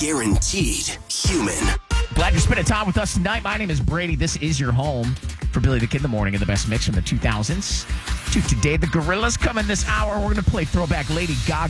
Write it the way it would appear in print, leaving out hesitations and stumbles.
Guaranteed human. Glad you're spending time with us tonight. My name is Brady. This is your home for Billy the Kid in the Morning and the best mix from the 2000s to today. The Gorillas come in this hour. We're going to play Throwback Lady Gaga.